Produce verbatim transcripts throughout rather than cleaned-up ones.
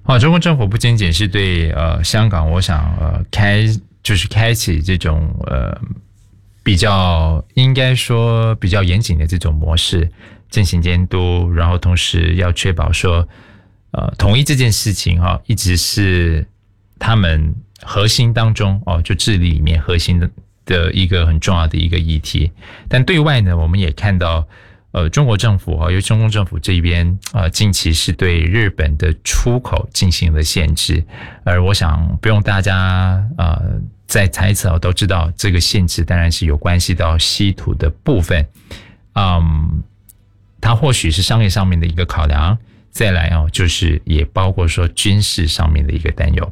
好，中国政府不仅仅是对呃香港，我想呃开就是开启这种呃比较应该说比较严谨的这种模式进行监督，然后同时要确保说呃统一这件事情哈、哦，一直是他们核心当中哦，就治理里面核心的的一个很重要的一个议题。但对外呢，我们也看到。呃，中国政府啊，由中共政府这边呃，近期是对日本的出口进行了限制，而我想不用大家呃在猜测，都知道这个限制当然是有关系到稀土的部分，嗯，它或许是商业上面的一个考量，再来哦，就是也包括说军事上面的一个担忧。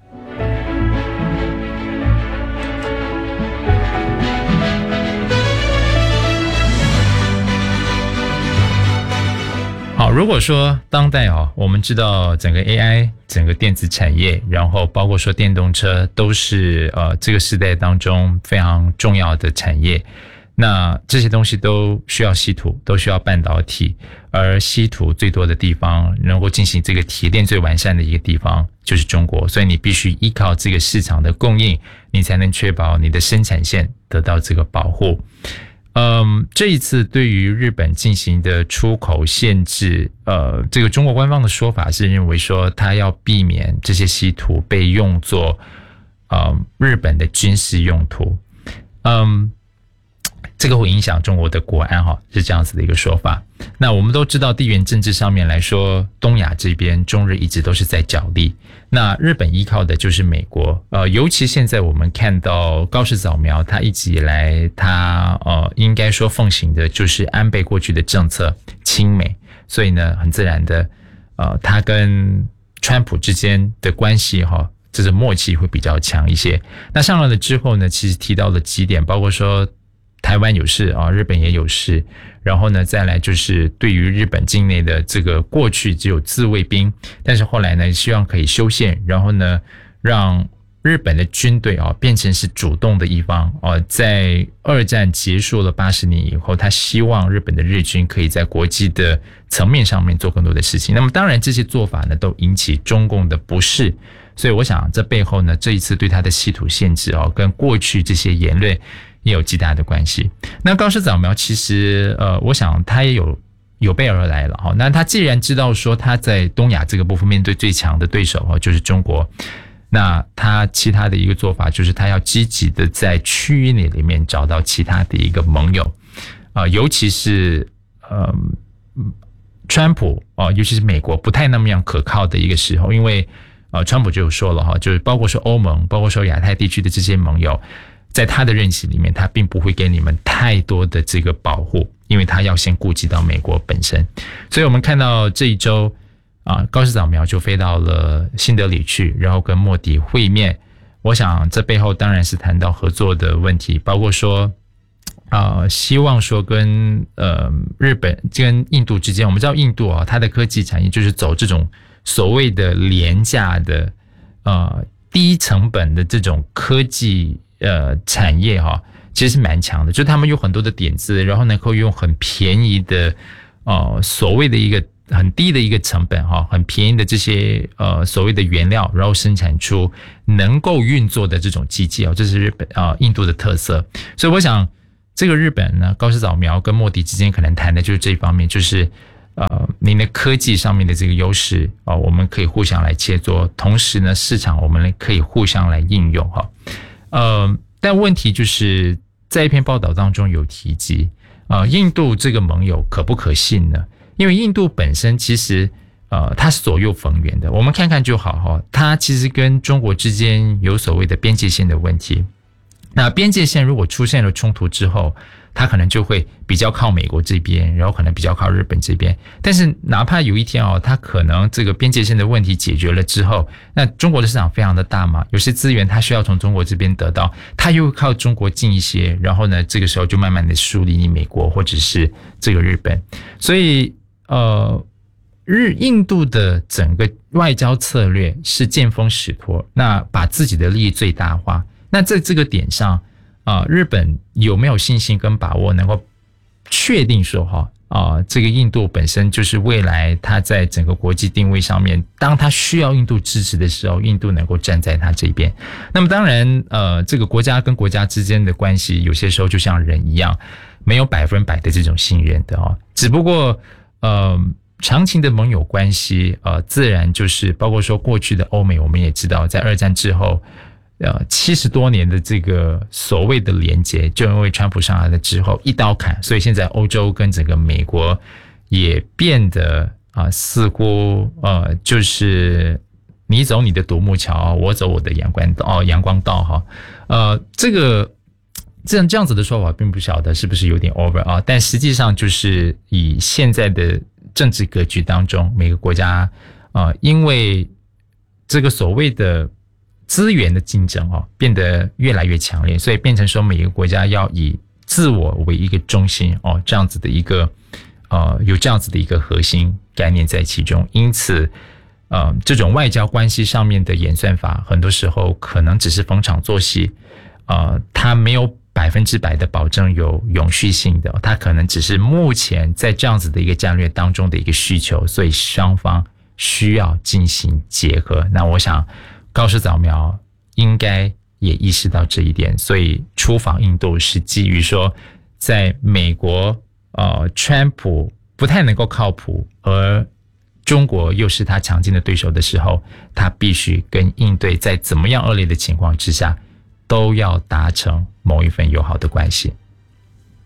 好，如果说当代哦，我们知道整个 A I 整个电子产业，然后包括说电动车都是呃这个时代当中非常重要的产业，那这些东西都需要稀土，都需要半导体，而稀土最多的地方，能够进行这个提炼最完善的一个地方就是中国，所以你必须依靠这个市场的供应，你才能确保你的生产线得到这个保护。嗯，这一次对于日本进行的出口限制，呃，这个中国官方的说法是认为说，它要避免这些稀土被用作呃日本的军事用途。嗯，这个会影响中国的国安哈，是这样子的一个说法。那我们都知道，地缘政治上面来说，东亚这边中日一直都是在角力。那日本依靠的就是美国，呃，尤其现在我们看到高市早苗，他一直以来他呃应该说奉行的就是安倍过去的政策亲美，所以呢，很自然的，呃，他跟川普之间的关系哈，这是默契会比较强一些。那上来了之后呢，其实提到了几点，包括说台湾有事啊，日本也有事。然后呢，再来就是对于日本境内的这个过去只有自卫兵，但是后来呢，希望可以修宪，然后呢，让日本的军队啊变成是主动的一方啊。在二战结束了八十年以后，他希望日本的日军可以在国际的层面上面做更多的事情。那么当然这些做法呢，都引起中共的不适，所以我想这背后呢，这一次对他的稀土限制啊，跟过去这些言论也有极大的关系。那高市早苗其实呃，我想他也有有备而来了哈。那他既然知道说他在东亚这个部分面对最强的对手哈，就是中国，那他其他的一个做法就是他要积极的在区域内里面找到其他的一个盟友啊、呃，尤其是呃川普啊、呃，尤其是美国不太那么样可靠的一个时候，因为呃川普就有说了哈，就是包括说欧盟，包括说亚太地区的这些盟友。在他的任期里面，他并不会给你们太多的这个保护，因为他要先顾及到美国本身。所以我们看到这一周啊，高市早苗就飞到了新德里去，然后跟莫迪会面。我想这背后当然是谈到合作的问题，包括说啊、呃，希望说跟呃日本跟印度之间，我们知道印度啊，它的科技产业就是走这种所谓的廉价的呃低成本的这种科技。呃，产业哈，其实是蛮强的，就是他们有很多的点子，然后呢，可以用很便宜的，呃，所谓的一个很低的一个成本哈，很便宜的这些呃所谓的原料，然后生产出能够运作的这种机器哦，这是日本啊、呃、印度的特色。所以我想，这个日本呢，高市早苗跟莫迪之间可能谈的就是这一方面，就是呃，您的科技上面的这个优势啊、呃，我们可以互相来切磋，同时呢，市场我们可以互相来应用哈。呃，但问题就是在一篇报道当中有提及，呃，印度这个盟友可不可信呢？因为印度本身其实，呃，它是左右逢源的。我们看看就好哈，它其实跟中国之间有所谓的边界线的问题。那边界线如果出现了冲突之后，它可能就会比较靠美国这边，然后可能比较靠日本这边。但是哪怕有一天哦，它可能这个边界线的问题解决了之后，那中国的市场非常的大嘛，有些资源它需要从中国这边得到，它又靠中国进一些，然后呢，这个时候就慢慢的疏离你美国或者是这个日本。所以呃，日印度的整个外交策略是见风使舵，那把自己的利益最大化。那在这个点上。啊、呃，日本有没有信心跟把握能够确定说哈， 啊、呃，这个印度本身就是未来它在整个国际定位上面，当它需要印度支持的时候，印度能够站在它这边。那么当然，呃，这个国家跟国家之间的关系，有些时候就像人一样，没有百分百的这种信任的哦。只不过，呃，长期的盟友关系，呃，自然就是包括说过去的欧美，我们也知道，在二战之后。呃，七十多年的这个所谓的连结，就因为川普上来了之后一刀砍，所以现在欧洲跟整个美国也变得啊、呃，似乎呃，就是你走你的独木桥，我走我的阳光道，哦，阳光道哈。呃，这个这样这样子的说法，并不晓得是不是有点 over 啊？但实际上就是以现在的政治格局当中，每个国家啊、呃，因为这个所谓的资源的竞争哦，变得越来越强烈，所以变成说每个国家要以自我为一个中心哦，这样子的一个呃，有这样子的一个核心概念在其中。因此，呃，这种外交关系上面的演算法，很多时候可能只是逢场作戏，呃，它没有百分之百的保证有永续性的，它可能只是目前在这样子的一个战略当中的一个需求，所以双方需要进行结合。那我想。高市早苗应该也意识到这一点，所以出访印度是基于说，在美国呃，川普不太能够靠谱，而中国又是他强劲的对手的时候，他必须跟应对在怎么样恶劣的情况之下，都要达成某一份友好的关系。